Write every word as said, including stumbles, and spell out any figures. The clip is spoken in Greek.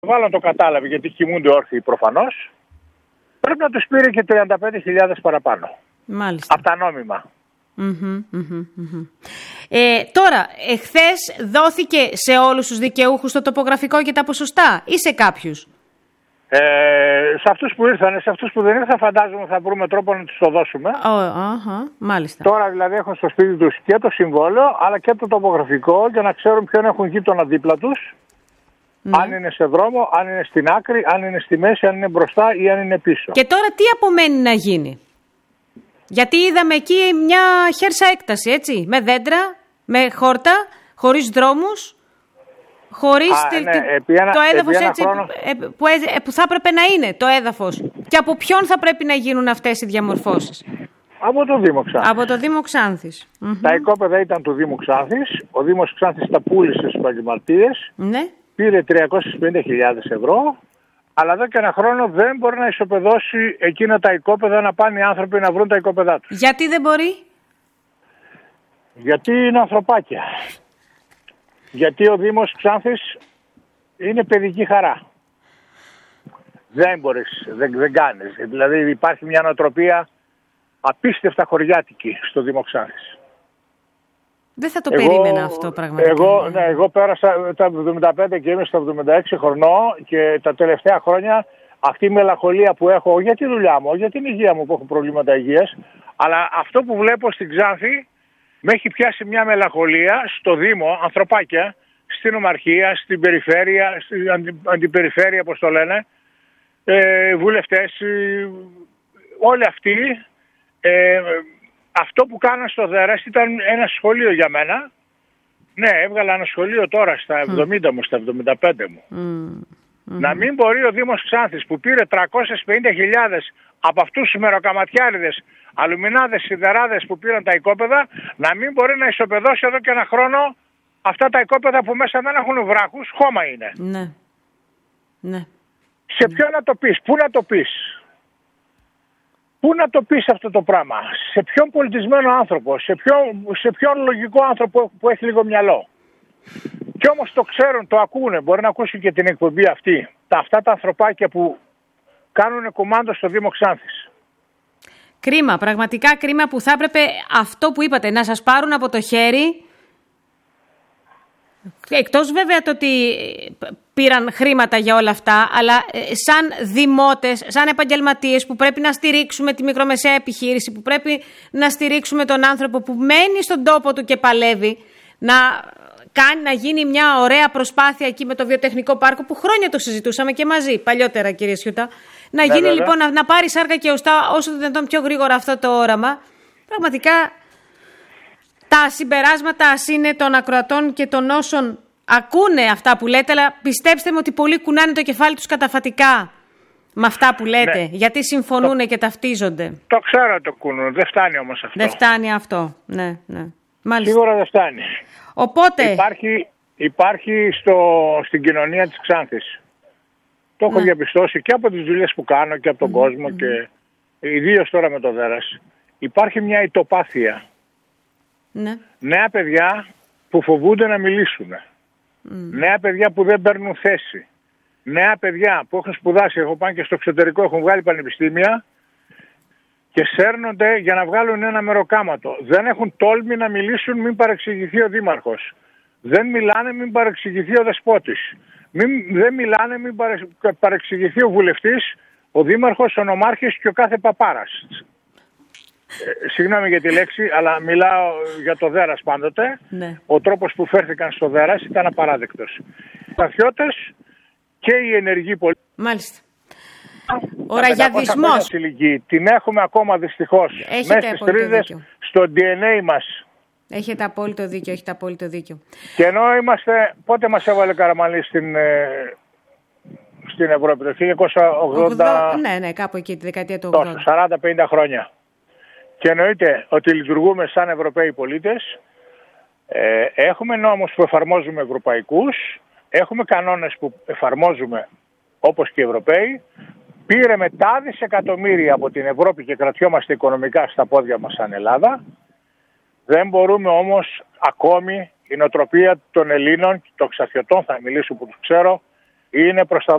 Βάλαν το κατάλαβε γιατί κοιμούνται όρθιοι προφανώς. Πρέπει να τους πήρε και τριάντα πέντε χιλιάδες παραπάνω. Μάλιστα. Από τα νόμιμα. Mm-hmm, mm-hmm, mm-hmm. Ε, τώρα, εχθές δόθηκε σε όλους τους δικαιούχους το τοπογραφικό και τα ποσοστά ή σε κάποιους? Ε, σε αυτούς που ήρθαν, σε αυτούς που δεν ήρθαν, φαντάζομαι θα βρούμε τρόπο να τους το δώσουμε. Oh, uh-huh, μάλιστα. Τώρα δηλαδή έχουν στο σπίτι τους και το συμβόλαιο αλλά και το τοπογραφικό για να ξέρουν ποιον έχουν γείτονα δίπλα τους. Ναι. Αν είναι σε δρόμο, αν είναι στην άκρη, αν είναι στη μέση, αν είναι μπροστά ή αν είναι πίσω. Και τώρα τι απομένει να γίνει? Γιατί είδαμε εκεί μια χέρσα έκταση, έτσι, με δέντρα, με χόρτα, χωρίς δρόμους, χωρίς Α, τη, ναι, τη, ένα, το έδαφος έτσι χρόνο... που, που θα έπρεπε να είναι το έδαφος. Και από ποιον θα πρέπει να γίνουν αυτές οι διαμορφώσεις? Από το Δήμο Ξάνθης. Από το Δήμο Ξάνθης. Τα οικόπεδα ήταν του Δήμου Ξάνθης. Ο Δήμος Ξάνθης τα πούλησε στους επαγγελματίες. Ναι. Πήρε τριακόσιες πενήντα χιλιάδες ευρώ. Αλλά εδώ και ένα χρόνο δεν μπορεί να ισοπεδώσει εκείνα τα οικόπεδα να πάνε οι άνθρωποι να βρουν τα οικόπεδά τους. Γιατί δεν μπορεί? Γιατί είναι ανθρωπάκια. Γιατί ο Δήμος Ξάνθης είναι παιδική χαρά. Δεν μπορείς, δεν, δεν κάνεις. Δηλαδή υπάρχει μια νοοτροπία απίστευτα χωριάτικη στο Δήμο Ξάνθης. Δεν θα το εγώ, περίμενα αυτό πραγματικά. Εγώ, ναι, εγώ πέρασα τα εβδομήντα πέντε και είμαι στα εβδομήντα έξι χρονών και τα τελευταία χρόνια αυτή η μελαγχολία που έχω για τη δουλειά μου, για την υγεία μου που έχω προβλήματα υγείας, αλλά αυτό που βλέπω στην Ξάνθη με έχει πιάσει μια μελαγχολία στο Δήμο, ανθρωπάκια, στην Ομαρχία, στην περιφέρεια, στην αντι, αντιπεριφέρεια όπως το λένε, ε, βουλευτές, ε, όλοι αυτοί. Ε, αυτό που κάναν στο Δέρας ήταν ένα σχολείο για μένα. Ναι, έβγαλα ένα σχολείο τώρα στα εβδομήντα mm. μου, στα εβδομήντα πέντε μου. Mm. Mm-hmm. Να μην μπορεί ο Δήμος Ξάνθης που πήρε τριακόσιες πενήντα χιλιάδες από αυτούς τους μεροκαματιάριδες, αλουμινάδες, σιδεράδες που πήραν τα οικόπεδα, να μην μπορεί να ισοπεδώσει εδώ και ένα χρόνο αυτά τα οικόπεδα που μέσα δεν έχουν βράχους, χώμα είναι. Ναι. Ναι. Σε ποιον να το πεις, πού να το πεις? Πού να το πεις αυτό το πράγμα? Σε ποιον πολιτισμένο άνθρωπο, σε ποιον, σε ποιον λογικό άνθρωπο που έχει λίγο μυαλό? Κι όμως το ξέρουν, το ακούνε, μπορεί να ακούσουν και την εκπομπή αυτή. Τα, αυτά τα ανθρωπάκια που κάνουν κουμάντο στο Δήμο Ξάνθης. Κρίμα, πραγματικά κρίμα που θα έπρεπε αυτό που είπατε, να σας πάρουν από το χέρι. Εκτός βέβαια το ότι πήραν χρήματα για όλα αυτά, αλλά σαν δημότες, σαν επαγγελματίες που πρέπει να στηρίξουμε τη μικρομεσαία επιχείρηση, που πρέπει να στηρίξουμε τον άνθρωπο που μένει στον τόπο του και παλεύει, να, κάνει, να γίνει μια ωραία προσπάθεια εκεί με το βιοτεχνικό πάρκο που χρόνια το συζητούσαμε και μαζί παλιότερα, κύριε Σιούτα. Να γίνει ναι, λοιπόν να, να πάρει σάρκα και οστά όσο το δυνατόν πιο γρήγορα αυτό το όραμα. Πραγματικά τα συμπεράσματα ας είναι των ακροατών και των όσων ακούνε αυτά που λέτε, αλλά πιστέψτε με ότι πολλοί κουνάνε το κεφάλι τους καταφατικά με αυτά που λέτε, ναι. Γιατί συμφωνούν το... και ταυτίζονται. Το ξέρω το κουνούν, δεν φτάνει όμως αυτό. Δεν φτάνει αυτό, ναι, ναι. Μάλιστα. Σίγουρα δεν φτάνει. Οπότε... Υπάρχει, υπάρχει στο, στην κοινωνία της Ξάνθης. Το έχω ναι. διαπιστώσει και από τις δουλειές που κάνω και από τον mm-hmm. κόσμο και ιδίως τώρα με το Δέρας. Υπάρχει μια ητοπάθεια. Ναι. Νέα παιδιά που φοβούνται να μιλήσουν. Mm. Νέα παιδιά που δεν παίρνουν θέση. Νέα παιδιά που έχουν σπουδάσει, έχουν πάει και στο εξωτερικό, έχουν βγάλει πανεπιστήμια και σέρνονται για να βγάλουν ένα μεροκάματο. Δεν έχουν τόλμη να μιλήσουν, μην παρεξηγηθεί ο δήμαρχος. Δεν μιλάνε, μην παρεξηγηθεί ο δεσπότης. Μην, δεν μιλάνε, μην παρεξηγηθεί ο βουλευτής, ο δήμαρχος, ο νομάρχης και ο κάθε παπάρας. Ε, συγγνώμη για τη λέξη, αλλά μιλάω για το Δέρας πάντοτε. Ναι. Ο τρόπος που φέρθηκαν στο Δέρας ήταν απαράδεκτος. Οι σταθιώτες και οι ενεργοί πολίτες. Μάλιστα. Ο ραγιαδισμός. Την έχουμε ακόμα δυστυχώς μέσα στις ρίζες, στο ντι εν έι μας. Έχετε απόλυτο δίκιο, έχετε απόλυτο δίκιο. Και ενώ είμαστε, πότε μας έβαλε Καραμανλής στην, στην Ευρώπη, το χίλια εννιακόσια ογδόντα. Ναι, ναι, κάπου εκεί τη δεκαετία του ογδόντα. σαράντα πενήντα χρόνια. Και εννοείται ότι λειτουργούμε σαν Ευρωπαίοι πολίτες, ε, έχουμε νόμους που εφαρμόζουμε ευρωπαϊκούς, έχουμε κανόνες που εφαρμόζουμε όπως και οι Ευρωπαίοι, πήρε μετά δισεκατομμύρια από την Ευρώπη και κρατιόμαστε οικονομικά στα πόδια μας σαν Ελλάδα. Δεν μπορούμε όμως ακόμη, η νοοτροπία των Ελλήνων, των Ξαθιωτών θα μιλήσω που τους ξέρω, είναι προς τα